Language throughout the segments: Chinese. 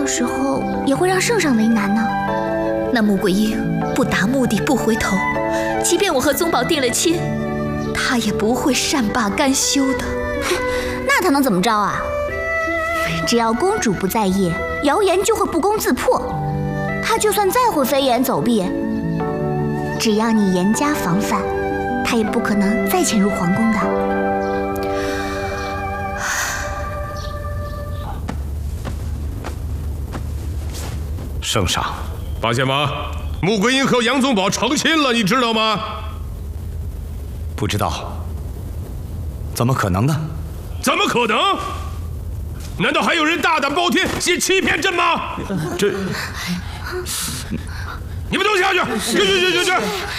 时候也会让圣上为难呢。 那穆桂英不达目的不回头，即便我和宗保定了亲，他也不会善罢甘休的。 那他能怎么着啊？只要公主不在意，谣言就会不攻自破。他就算再会飞檐走壁，只要你严加防范，他也不可能再潜入皇宫的。 圣上， 八贤王，穆桂英和杨宗保成亲了，你知道吗？ 不知道，怎么可能呢？ 怎么可能？难道还有人大胆包天，想欺骗朕吗？ 这， 你们都下去！去！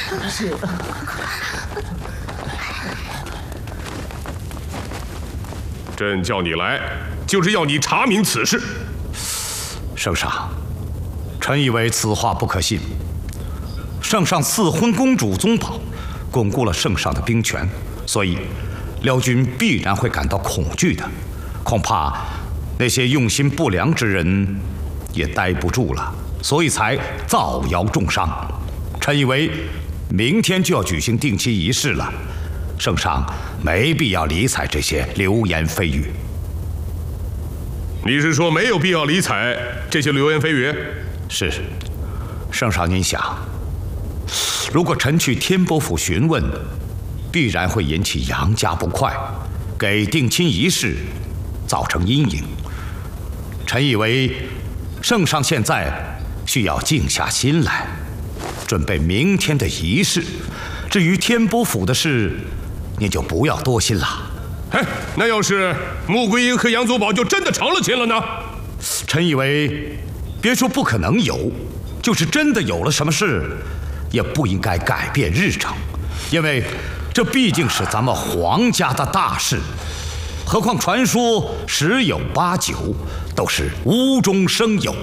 朕叫你来，就是要你查明此事。 圣上，臣以为此话不可信。圣上赐婚公主宗保，巩固了圣上的兵权，所以辽军必然会感到恐惧的。恐怕那些用心不良之人也待不住了，所以才造谣重伤。臣以为明天就要举行定亲仪式了，圣上没必要理睬这些流言蜚语。 你是说没有必要理睬这些流言蜚语？ 是，圣上您想，如果臣去天波府询问，必然会引起杨家不快，给定亲仪式造成阴影。臣以为圣上现在需要静下心来，准备明天的仪式。至于天波府的事，您就不要多心了。 哎，那要是穆桂英和杨宗保就真的成了亲了呢？ 臣以为，别说不可能有，就是真的有了什么事，也不应该改变日程，因为这毕竟是咱们皇家的大事。何况传说十有八九都是无中生有。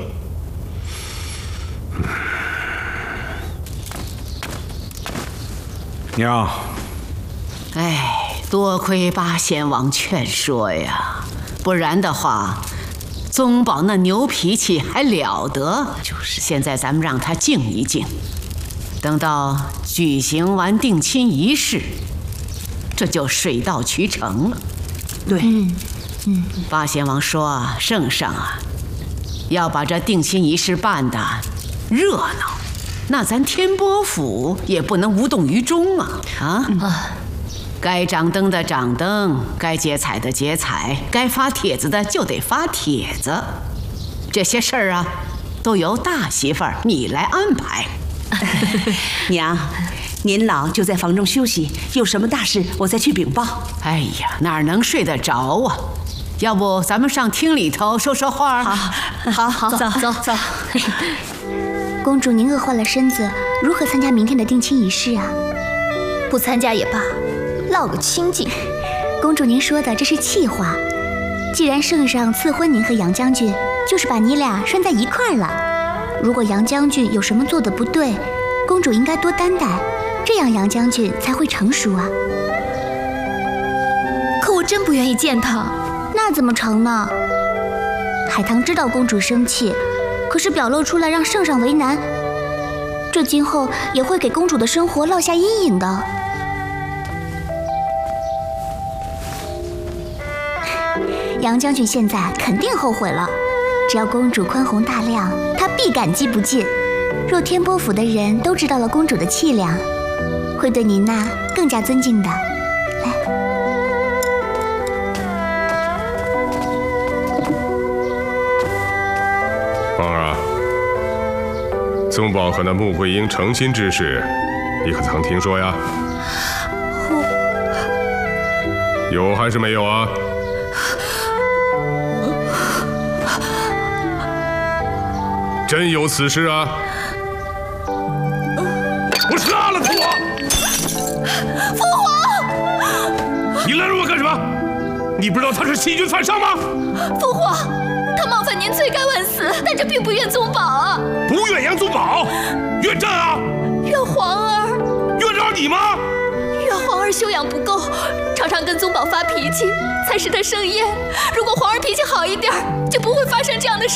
娘， 哎，多亏八贤王劝说呀，不然的话，宗保那牛脾气还了得。就是，现在咱们让他静一静，等到举行完定亲仪式，这就水到渠成了。 对， 八贤王说，圣上啊，要把这定亲仪式办得热闹，那咱天波府也不能无动于衷啊！该掌灯的掌灯，该结彩的结彩，该发帖子的就得发帖子。这些事儿啊，都由大媳妇儿你来安排。 娘，您老就在房中休息，有什么大事我再去禀报。 哎呀，哪能睡得着啊？要不咱们上厅里头说说话？ 好，走。 公主，您饿坏了身子，如何参加明天的定亲仪式啊？ 不参加也罢，落个清净。 公主，您说的这是气话。既然圣上赐婚您和杨将军，就是把你俩拴在一块儿了。如果杨将军有什么做的不对，公主应该多担待，这样杨将军才会成熟啊。 可我真不愿意见他。 那怎么成呢？海棠知道公主生气，可是表露出来让圣上为难，这今后也会给公主的生活落下阴影的。杨将军现在肯定后悔了，只要公主宽宏大量，他必感激不尽。若天波府的人都知道了公主的气量，会对您那更加尊敬的。来， 皇儿啊，宗保和那穆桂英成亲之事，你可曾听说呀？有还是没有啊？真有此事啊！我杀了他！ 父皇， 你拦着我干什么？你不知道他是欺君犯上吗？ 父皇，他冒犯您，罪该万死，但这并不怨宗保啊！ 不怨杨宗保，怨朕啊！ 怨皇儿， 怨着你吗？ 怨皇儿修养不够，常常跟宗保发脾气，才使他生厌。如果皇儿脾气好一点，就不会发生这样的事。